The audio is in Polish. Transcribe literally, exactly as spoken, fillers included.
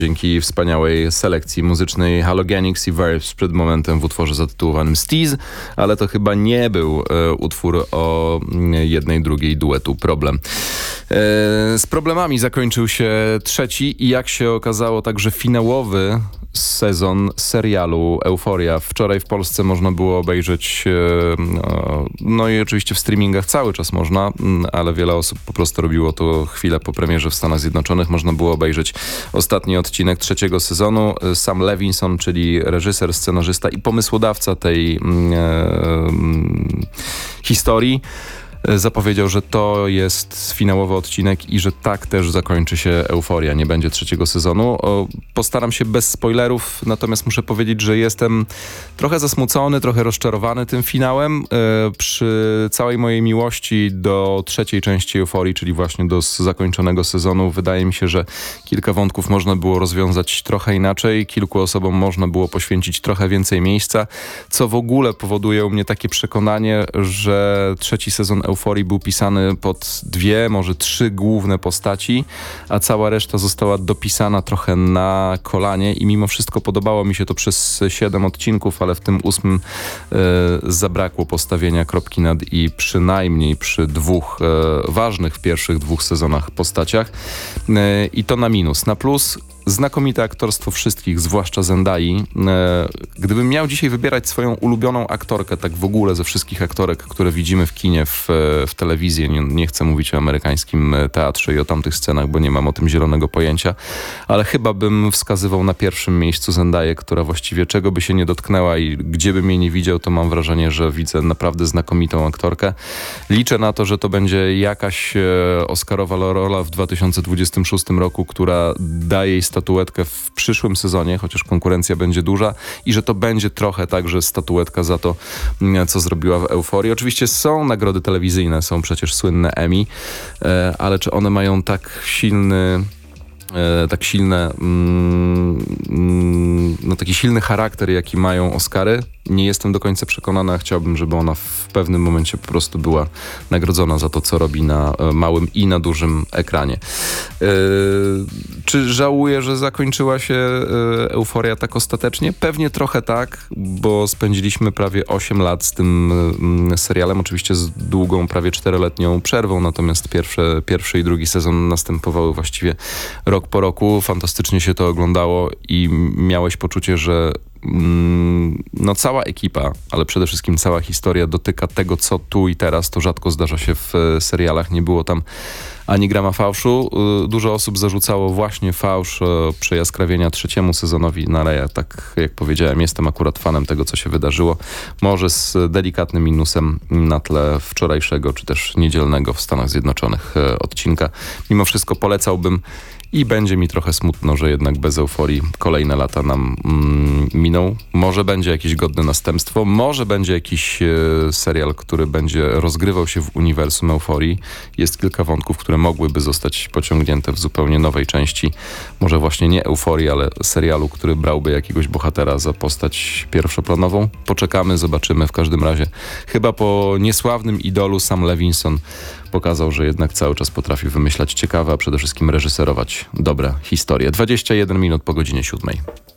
Dzięki wspaniałej selekcji muzycznej Halogenics i Verbs przed momentem w utworze zatytułowanym Steez, ale to chyba nie był e, utwór o jednej, drugiej duetu Problem. E, z problemami zakończył się trzeci i jak się okazało także finałowy sezon serialu Euforia. Wczoraj w Polsce można było obejrzeć, no, no i oczywiście w streamingach cały czas można, ale wiele osób po prostu robiło to chwilę po premierze w Stanach Zjednoczonych. Można było obejrzeć ostatni odcinek trzeciego sezonu. Sam Levinson, czyli reżyser, scenarzysta i pomysłodawca tej e, historii, zapowiedział, że to jest finałowy odcinek i że tak też zakończy się Euforia. Nie będzie trzeciego sezonu. O, postaram się bez spoilerów, natomiast muszę powiedzieć, że jestem trochę zasmucony, trochę rozczarowany tym finałem. E, przy całej mojej miłości do trzeciej części Euforii, czyli właśnie do zakończonego sezonu, wydaje mi się, że kilka wątków można było rozwiązać trochę inaczej. Kilku osobom można było poświęcić trochę więcej miejsca, co w ogóle powoduje u mnie takie przekonanie, że trzeci sezon Euforii był pisany pod dwie, może trzy główne postaci, a cała reszta została dopisana trochę na kolanie i mimo wszystko podobało mi się to przez siedem odcinków, ale w tym ósmym e, zabrakło postawienia kropki nad i przynajmniej przy dwóch e, ważnych w pierwszych dwóch sezonach postaciach e, i to na minus. Na plus znakomite aktorstwo wszystkich, zwłaszcza Zendai. E, gdybym miał dzisiaj wybierać swoją ulubioną aktorkę, tak w ogóle ze wszystkich aktorek, które widzimy w kinie, w, w telewizji, nie, nie chcę mówić o amerykańskim teatrze i o tamtych scenach, bo nie mam o tym zielonego pojęcia, ale chyba bym wskazywał na pierwszym miejscu Zendaję, która właściwie czego by się nie dotknęła i gdzie bym jej nie widział, to mam wrażenie, że widzę naprawdę znakomitą aktorkę. Liczę na to, że to będzie jakaś e, oscarowa rola w dwa tysiące dwudziestym szóstym roku, która daje jej statuetkę w przyszłym sezonie, chociaż konkurencja będzie duża i że to będzie trochę także statuetka za to, co zrobiła w Euforii. Oczywiście są nagrody telewizyjne, są przecież słynne Emmy, ale czy one mają tak silny tak silne mm, no taki silny charakter, jaki mają Oscary? Nie jestem do końca przekonany, a chciałbym, żeby ona w pewnym momencie po prostu była nagrodzona za to, co robi na małym i na dużym ekranie. Yy, czy żałuję, że zakończyła się yy, Euforia tak ostatecznie? Pewnie trochę tak, bo spędziliśmy prawie osiem lat z tym yy, serialem, oczywiście z długą, prawie czteroletnią przerwą, natomiast pierwsze, pierwszy i drugi sezon następowały właściwie rok po roku. Fantastycznie się to oglądało i miałeś poczucie, że no cała ekipa, ale przede wszystkim cała historia dotyka tego, co tu i teraz. To rzadko zdarza się w serialach. Nie było tam ani grama fałszu. Dużo osób zarzucało właśnie fałsz, przejaskrawienia trzeciemu sezonowi, no ale ja, tak jak powiedziałem, jestem akurat fanem tego, co się wydarzyło. Może z delikatnym minusem na tle wczorajszego, czy też niedzielnego w Stanach Zjednoczonych odcinka. Mimo wszystko polecałbym i będzie mi trochę smutno, że jednak bez Euforii kolejne lata nam mm, miną. Może będzie jakieś godne następstwo, może będzie jakiś e, serial, który będzie rozgrywał się w uniwersum Euforii. Jest kilka wątków, które mogłyby zostać pociągnięte w zupełnie nowej części. Może właśnie nie Euforii, ale serialu, który brałby jakiegoś bohatera za postać pierwszoplanową. Poczekamy, zobaczymy. W każdym razie chyba po niesławnym idolu Sam Levinson pokazał, że jednak cały czas potrafi wymyślać ciekawe, a przede wszystkim reżyserować dobre historie. dwadzieścia jeden minut po godzinie siódmej.